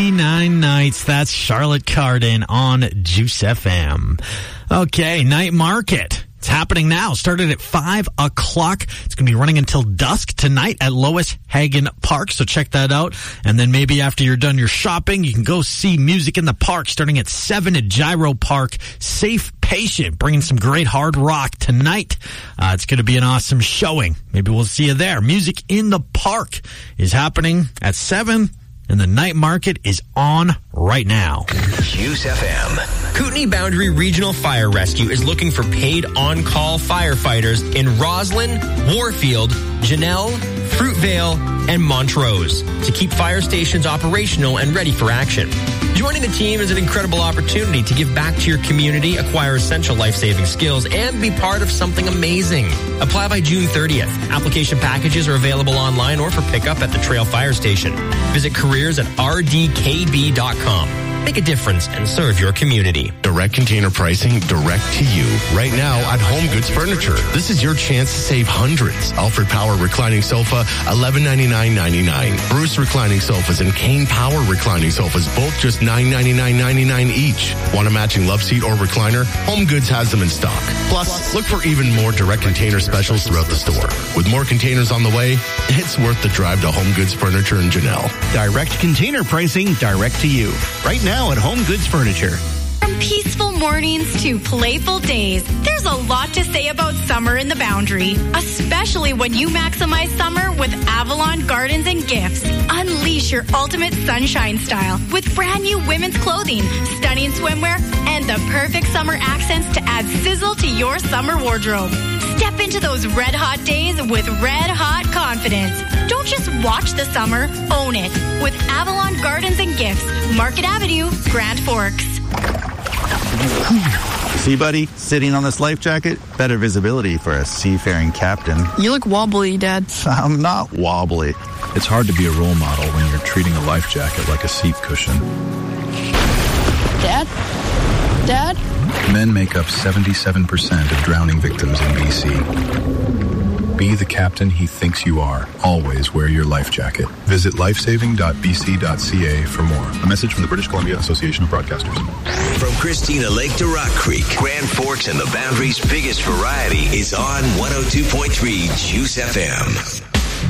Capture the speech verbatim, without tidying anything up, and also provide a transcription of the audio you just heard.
ninety-nine Nights. That's Charlotte Cardin on Juice F M. Okay, night market. It's happening now. Started at five o'clock. It's going to be running until dusk tonight at Lois Hagen Park, so check that out. And then maybe after you're done your shopping, you can go see music in the park starting at seven at Gyro Park. Safe Patient, bringing some great hard rock tonight. Uh, it's going to be an awesome showing. Maybe we'll see you there. Music in the Park is happening at seven, and the night market is on right now. Juice F M. Kootenai Boundary Regional Fire Rescue is looking for paid on-call firefighters in Roslyn, Warfield, Janelle, Fruitvale, and Montrose to keep fire stations operational and ready for action. Joining the team is an incredible opportunity to give back to your community, acquire essential life-saving skills, and be part of something amazing. Apply by June thirtieth. Application packages are available online or for pickup at the Trail Fire Station. Visit careers at r d k b dot com. Make a difference and serve your community. Direct container pricing direct to you. Right now at Home Goods Furniture. This is your chance to save hundreds. Alfred Power reclining sofa, eleven ninety-nine ninety-nine. Bruce reclining sofas and Kane Power reclining sofas, both just nine ninety-nine ninety-nine each. Want a matching love seat or recliner? Home Goods has them in stock. Plus, look for even more direct container specials throughout the store. With more containers on the way, it's worth the drive to Home Goods Furniture in Janelle. Direct container pricing direct to you. Right now. Now at Home Goods Furniture. From peaceful mornings to playful days, there's a lot to say about summer in the Boundary, especially when you maximize summer with Avalon Gardens and Gifts. Unleash your ultimate sunshine style with brand new women's clothing, stunning swimwear, and the perfect summer accents to add sizzle to your summer wardrobe. Step into those red hot days with red hot confidence. Don't just watch the summer, own it with Avalon Gardens and Gifts, Market Avenue, Grand Forks. See, buddy, sitting on this life jacket, better visibility for a seafaring captain. You look wobbly, Dad. I'm not wobbly. It's hard to be a role model when you're treating a life jacket like a seat cushion. Dad? Dad? Men make up seventy-seven percent of drowning victims in B C. Be the captain he thinks you are. Always wear your life jacket. Visit lifesaving dot b c dot c a for more. A message from the British Columbia Association of Broadcasters. From Christina Lake to Rock Creek, Grand Forks and the Boundary's biggest variety is on one oh two point three Juice F M.